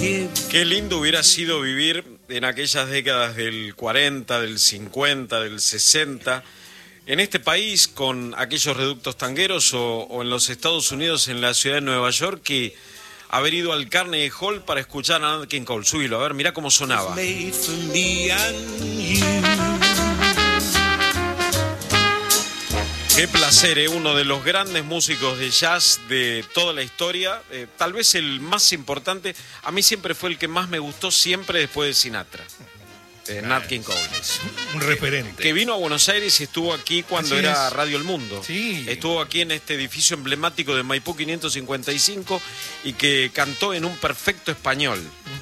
Qué lindo hubiera sido vivir en aquellas décadas del 40, del 50, del 60, en este país con aquellos reductos tangueros o en los Estados Unidos, en la ciudad de Nueva York, que haber ido al Carnegie Hall para escuchar a Nat King Cole. Subilo, a ver, mirá cómo sonaba. Qué placer, uno de los grandes músicos de jazz de toda la historia, tal vez el más importante. A mí siempre fue el que más me gustó, siempre después de Sinatra. Nat King Cole. Es un referente. Que vino a Buenos Aires y estuvo aquí cuando Así era es. Radio El Mundo. Sí. Estuvo aquí en este edificio emblemático de Maipú 555 y que cantó en un perfecto español.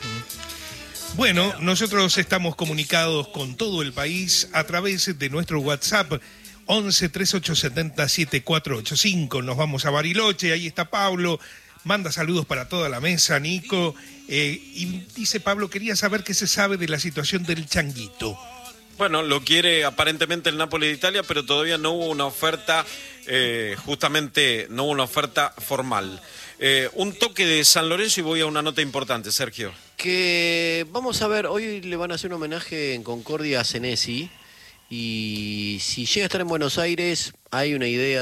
Bueno, nosotros estamos comunicados con todo el país a través de nuestro WhatsApp 11 3870 7485. Nos vamos a Bariloche, ahí está Pablo. Manda saludos para toda la mesa, Nico. Y dice Pablo, quería saber qué se sabe de la situación del Changuito. Bueno, lo quiere aparentemente el Napoli de Italia, pero todavía no hubo una oferta, justamente no hubo una oferta formal. Un toque de San Lorenzo y voy a una nota importante, Sergio. Que vamos a ver, hoy le van a hacer un homenaje en Concordia a Senesi. Y si llega a estar en Buenos Aires, hay una idea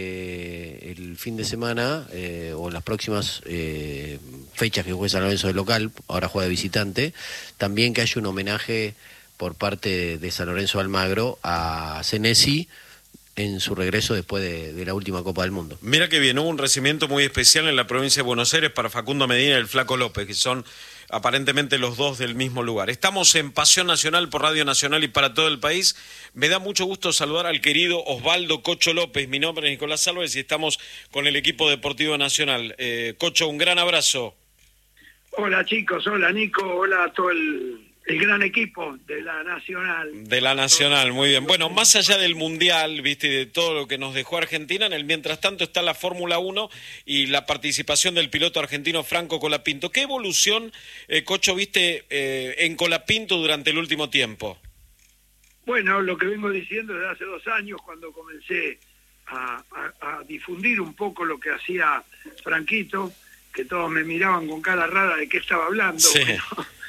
de el fin de semana o en las próximas fechas que juegue San Lorenzo de local, ahora juega de visitante, también que haya un homenaje por parte de San Lorenzo Almagro a Senesi en su regreso después de la última Copa del Mundo. Mira que bien, hubo un recibimiento muy especial en la provincia de Buenos Aires para Facundo Medina y el Flaco López, que son aparentemente los dos del mismo lugar. Estamos en Pasión Nacional por Radio Nacional y para todo el país. Me da mucho gusto saludar al querido Osvaldo Cocho López. Mi nombre es Nicolás Álvarez y estamos con el equipo deportivo nacional. Cocho, un gran abrazo. Hola chicos, hola Nico, hola a todo el gran equipo de la Nacional. De la Nacional, muy bien. Bueno, más allá del Mundial, viste, y de todo lo que nos dejó Argentina, en el mientras tanto está la Fórmula 1 y la participación del piloto argentino Franco Colapinto. ¿Qué evolución, Cocho, viste en Colapinto durante el último tiempo? Bueno, lo que vengo diciendo desde hace 2 años, cuando comencé a difundir un poco lo que hacía Franquito, que todos me miraban con cara rara de qué estaba hablando. Sí. Bueno,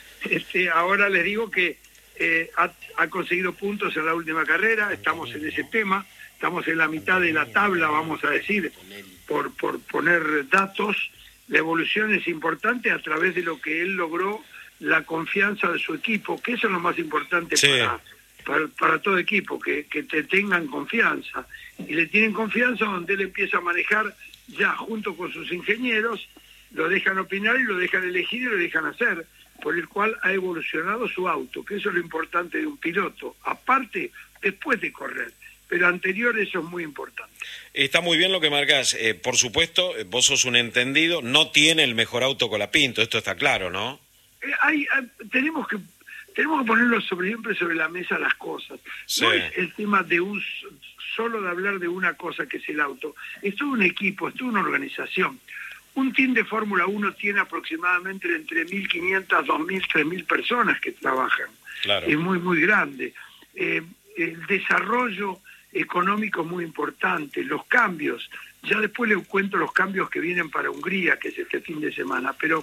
ahora les digo que ha conseguido puntos en la última carrera, estamos en ese tema, estamos en la mitad de la tabla, vamos a decir, por poner datos. La evolución es importante a través de lo que él logró, la confianza de su equipo, que eso es lo más importante. Sí. Para todo equipo, que te tengan confianza. Y le tienen confianza donde él empieza a manejar ya junto con sus ingenieros, lo dejan opinar y lo dejan elegir y lo dejan hacer, por el cual ha evolucionado su auto, que eso es lo importante de un piloto, aparte después de correr, pero anterior eso es muy importante. Está muy bien lo que marcás, por supuesto, vos sos un entendido, no tiene el mejor auto Colapinto, esto está claro, ¿no? Tenemos que ponerlo siempre sobre la mesa las cosas, sí. No es el tema de solo de hablar de una cosa que es el auto, es todo un equipo, es toda una organización. Un team de Fórmula 1 tiene aproximadamente entre 1.500, 2.000, 3.000 personas que trabajan. Claro. Es muy, muy grande. El desarrollo económico es muy importante, los cambios. Ya después les cuento los cambios que vienen para Hungría, que es este fin de semana. Pero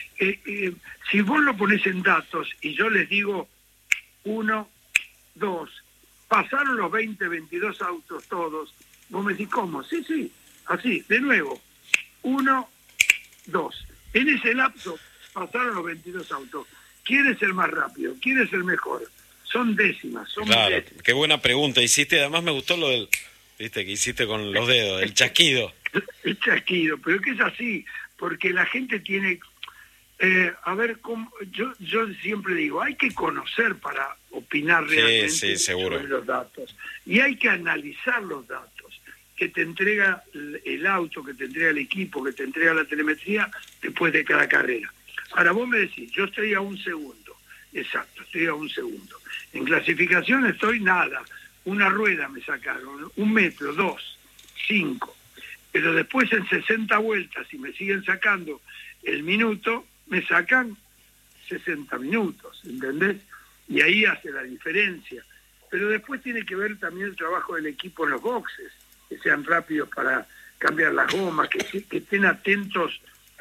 si vos lo ponés en datos y yo les digo 1, 2, pasaron los 20, 22 autos todos, vos me decís, ¿cómo? Sí, así, de nuevo. 1, 2. En ese lapso pasaron los 22 autos. ¿Quién es el más rápido? ¿Quién es el mejor? Son décimas. Claro, décimas. Qué buena pregunta hiciste. Además me gustó lo del, viste, que hiciste con los dedos, el chasquido. El chasquido, pero que es así, porque la gente tiene... a ver, yo siempre digo, hay que conocer para opinar realmente sobre los datos. Y hay que analizar los datos que te entrega el auto, que te entrega el equipo, que te entrega la telemetría después de cada carrera. Ahora vos me decís, yo estoy a 1 segundo, exacto, estoy a 1 segundo. En clasificación estoy nada, 1 rueda me sacaron, 1 metro, 2, 5. Pero después en 60 vueltas, si me siguen sacando el minuto, me sacan 60 minutos, ¿entendés? Y ahí hace la diferencia. Pero después tiene que ver también el trabajo del equipo en los boxes, que sean rápidos para cambiar las gomas, que estén atentos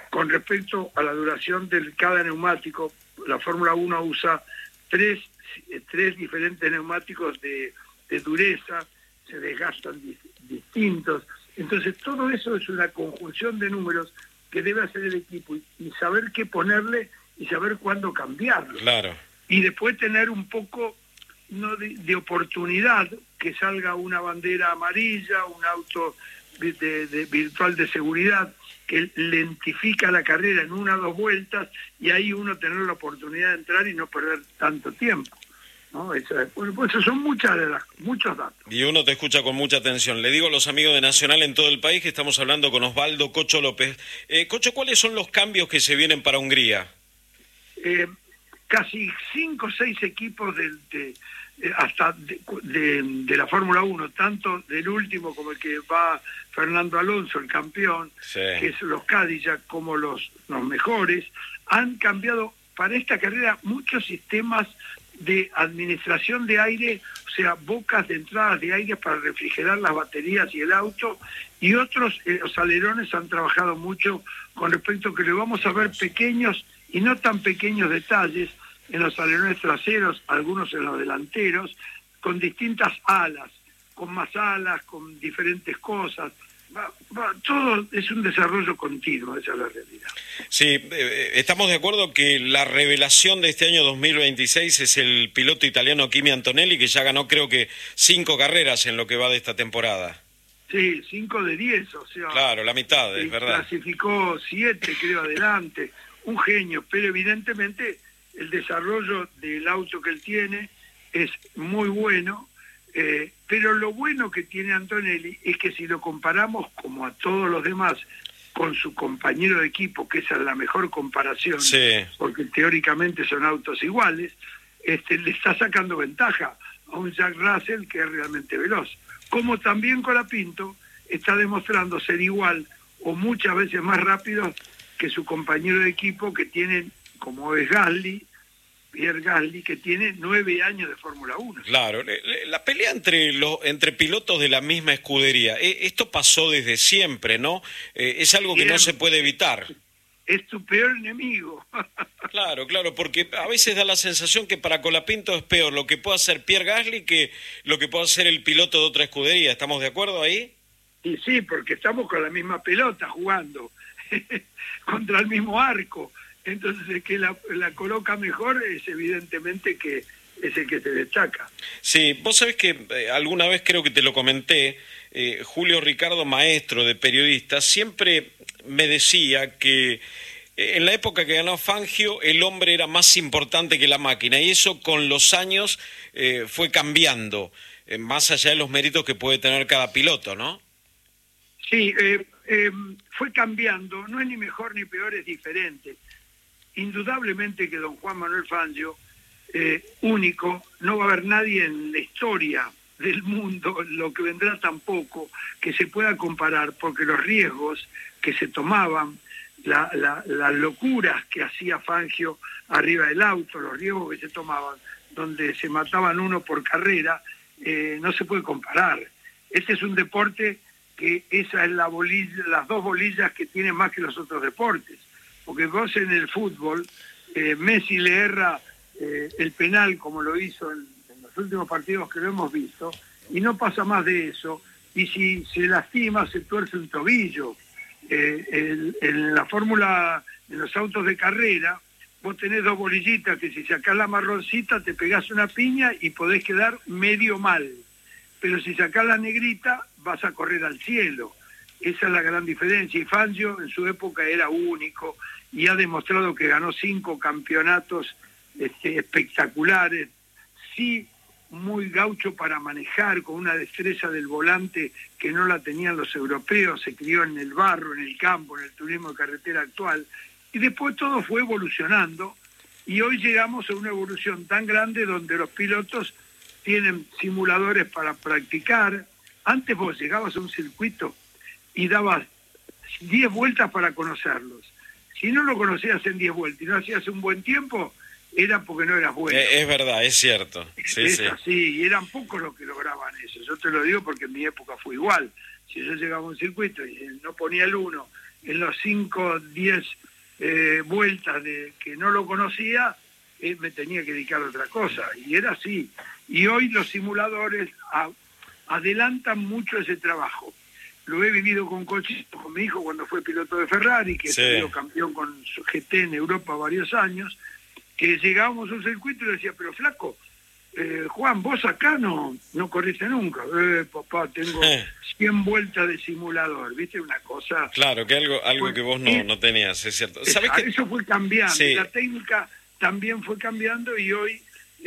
con respecto a la duración de cada neumático. La Fórmula 1 usa tres diferentes neumáticos de dureza, se desgastan distintos. Entonces todo eso es una conjunción de números que debe hacer el equipo y saber qué ponerle y saber cuándo cambiarlo. Claro. Y después tener un poco de oportunidad, que salga una bandera amarilla, un auto virtual de seguridad que lentifica la carrera en 1 o 2 vueltas, y ahí uno tener la oportunidad de entrar y no perder tanto tiempo, ¿no? Pues eso son muchos datos. Y uno te escucha con mucha atención. Le digo a los amigos de Nacional en todo el país que estamos hablando con Osvaldo Cocho López. Cocho, ¿cuáles son los cambios que se vienen para Hungría? Casi 5 o 6 equipos hasta de la Fórmula 1, tanto del último como el que va Fernando Alonso, el campeón, sí, que es los Cadillac, como los mejores, han cambiado para esta carrera muchos sistemas de administración de aire, o sea, bocas de entradas de aire para refrigerar las baterías y el auto, y otros, los alerones han trabajado mucho con respecto a que le vamos a ver pequeños y no tan pequeños detalles en los alerones traseros, algunos en los delanteros, con distintas alas, con más alas, con diferentes cosas. Todo es un desarrollo continuo, esa es la realidad. Sí, estamos de acuerdo que la revelación de este año 2026 es el piloto italiano Kimi Antonelli, que ya ganó creo que 5 carreras en lo que va de esta temporada. Sí, 5 de 10, o sea... Claro, la mitad, es verdad. Clasificó 7, creo, adelante. Un genio, pero evidentemente el desarrollo del auto que él tiene es muy bueno, pero lo bueno que tiene Antonelli es que si lo comparamos, como a todos los demás, con su compañero de equipo, que esa es la mejor comparación, sí, porque teóricamente son autos iguales, le está sacando ventaja a un Jack Russell que es realmente veloz. Como también Colapinto está demostrando ser igual o muchas veces más rápido que su compañero de equipo, que tienen, como es Pierre Gasly, que tiene 9 años de Fórmula 1. Claro, la pelea entre pilotos de la misma escudería, esto pasó desde siempre, ¿no? Es algo que no se puede evitar. Es tu peor enemigo. Claro, porque a veces da la sensación que para Colapinto es peor lo que puede hacer Pierre Gasly que lo que puede hacer el piloto de otra escudería. ¿Estamos de acuerdo ahí? Y sí, porque estamos con la misma pelota jugando contra el mismo arco. Entonces el que la coloca mejor es evidentemente que es el que se destaca. Sí, vos sabés que alguna vez creo que te lo comenté, Julio Ricardo, maestro de periodista, siempre me decía que en la época que ganó Fangio el hombre era más importante que la máquina, y eso con los años fue cambiando, más allá de los méritos que puede tener cada piloto, ¿no? Sí, fue cambiando, no es ni mejor ni peor, es diferente. Indudablemente que don Juan Manuel Fangio, único, no va a haber nadie en la historia del mundo, lo que vendrá tampoco, que se pueda comparar, porque los riesgos que se tomaban, las locuras que hacía Fangio arriba del auto, los riesgos que se tomaban, donde se mataban uno por carrera, no se puede comparar. Este es un deporte que esa es las 2 bolillas que tiene más que los otros deportes. Porque vos en el fútbol, Messi le erra el penal como lo hizo en los últimos partidos que lo hemos visto, y no pasa más de eso, y si se lastima se tuerce un tobillo. En la fórmula, en los autos de carrera, vos tenés 2 bolillitas que si sacás la marroncita te pegás una piña y podés quedar medio mal, pero si sacás la negrita vas a correr al cielo. Esa es la gran diferencia, y Fangio en su época era único y ha demostrado que ganó 5 campeonatos espectaculares, sí, muy gaucho para manejar, con una destreza del volante que no la tenían los europeos, se crió en el barro, en el campo, en el turismo de carretera actual, y después todo fue evolucionando, y hoy llegamos a una evolución tan grande donde los pilotos tienen simuladores para practicar. Antes vos llegabas a un circuito y dabas 10 vueltas para conocerlos. Si no lo conocías en 10 vueltas y no hacías un buen tiempo, era porque no eras bueno. Es verdad, es cierto. Sí, es así, y eran pocos los que lograban eso. Yo te lo digo porque en mi época fue igual. Si yo llegaba a un circuito y no ponía el 1 en los 5, 10 vueltas de que no lo conocía, me tenía que dedicar a otra cosa, y era así. Y hoy los simuladores adelantan mucho ese trabajo. Lo he vivido con Cochito, con mi hijo cuando fue piloto de Ferrari, que salió campeón con su GT en Europa varios años, que llegábamos a un circuito y le decía, pero flaco, Juan, vos acá no corriste nunca. Papá, tengo 100 vueltas de simulador, ¿viste? Una cosa... Claro, que algo que vos no tenías, es cierto. ¿Sabés que eso fue cambiando, la técnica también fue cambiando y hoy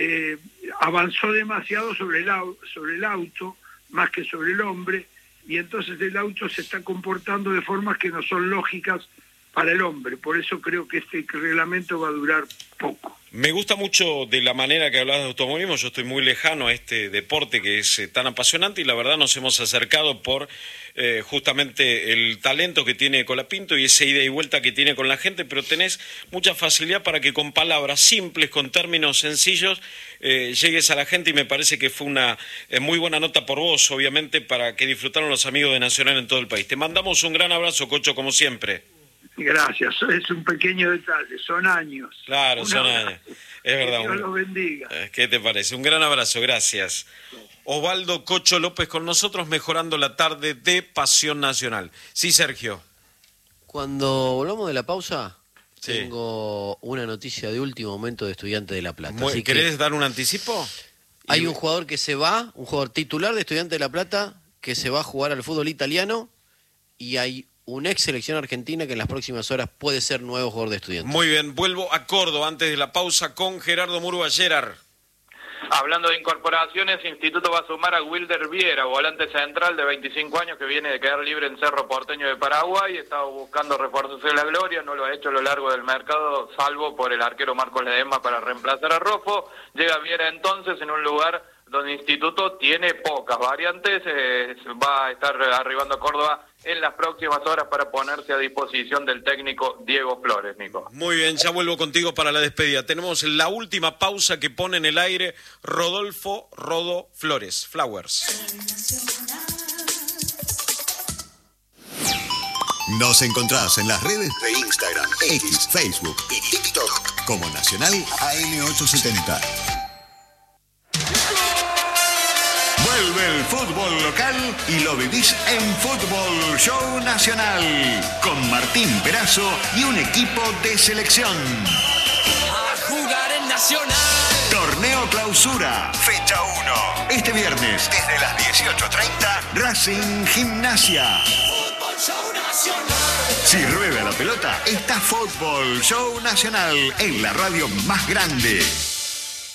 avanzó demasiado sobre el auto, más que sobre el hombre, y entonces el auto se está comportando de formas que no son lógicas para el hombre. Por eso creo que este reglamento va a durar poco. Me gusta mucho de la manera que hablas de automovilismo. Yo estoy muy lejano a este deporte que es tan apasionante y la verdad nos hemos acercado por justamente el talento que tiene Colapinto y esa ida y vuelta que tiene con la gente, pero tenés mucha facilidad para que con palabras simples, con términos sencillos, llegues a la gente, y me parece que fue una muy buena nota por vos, obviamente, para que disfrutaron los amigos de Nacional en todo el país. Te mandamos un gran abrazo, Cocho, como siempre. Gracias, es un pequeño detalle, son años. Claro, son años, es verdad. Que Dios los bendiga. ¿Qué te parece? Un gran abrazo, gracias. Osvaldo Cocho López con nosotros, mejorando la tarde de Pasión Nacional. Sí, Sergio. Cuando volvamos de la pausa, tengo una noticia de último momento de Estudiantes de La Plata. ¿Querés dar un anticipo? Hay un jugador que se va, un jugador titular de Estudiantes de La Plata, que se va a jugar al fútbol italiano, y hay una ex selección argentina que en las próximas horas puede ser nuevo jugador de Estudiantes. Muy bien, vuelvo a Córdoba antes de la pausa con Gerardo Murúa. Gerard. Hablando de incorporaciones, Instituto va a sumar a Wilder Viera, volante central de 25 años que viene de quedar libre en Cerro Porteño de Paraguay. Estaba buscando refuerzos de la gloria, no lo ha hecho a lo largo del mercado, salvo por el arquero Marcos Ledesma para reemplazar a Roffo. Llega Viera entonces en un lugar donde Instituto tiene pocas variantes, va a estar arribando a Córdoba en las próximas horas para ponerse a disposición del técnico Diego Flores, Nico. Muy bien, ya vuelvo contigo para la despedida. Tenemos la última pausa que pone en el aire Rodolfo Rodo Flores, Flowers. Nos encontrás en las redes de Instagram, X, Facebook y TikTok como Nacional AM870. Vuelve el fútbol local y lo vivís en Fútbol Show Nacional con Martín Perazo y un equipo de selección. A jugar en Nacional. Torneo Clausura, fecha 1. Este viernes desde las 18:30, Racing Gimnasia. Fútbol Show Nacional. Si rueda la pelota, está Fútbol Show Nacional en la radio más grande.